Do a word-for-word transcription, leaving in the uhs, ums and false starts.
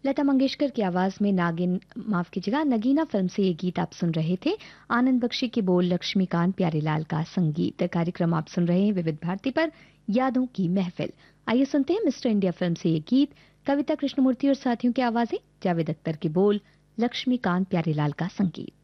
लता मंगेशकर की आवाज में नागिन माफ कीजिएगा नगीना फिल्म से ये गीत आप सुन रहे थे। आनंद बख्शी की बोल, लक्ष्मीकांत प्यारेलाल का संगीत। कार्यक्रम आप सुन रहे हैं विविध भारती पर, यादों की महफिल। आइए सुनते हैं मिस्टर इंडिया फिल्म से ये गीत। कविता कृष्णमूर्ति और साथियों की आवाजें, जावेद अख्तर की बोल, लक्ष्मीकांत प्यारेलाल का संगीत।